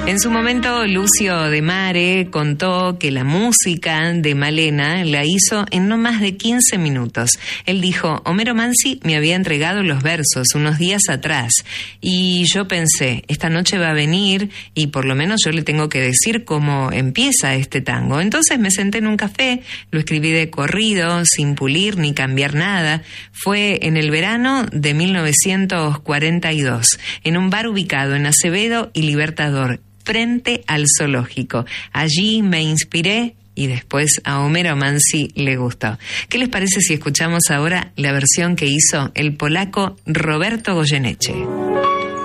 En su momento, Lucio de Mare contó que la música de Malena la hizo en no más de 15 minutos. Él dijo: Homero Mansi me había entregado los versos unos días atrás y yo pensé, esta noche va a venir y por lo menos yo le tengo que decir cómo empieza este tango. Entonces me senté en un café, lo escribí de corrido, sin pulir ni cambiar nada. Fue en el verano de 1942, en un bar ubicado en Acevedo y Libertador, frente al zoológico. Allí me inspiré y después a Homero Mansi le gustó. ¿Qué les parece si escuchamos ahora la versión que hizo el polaco Roberto Goyeneche?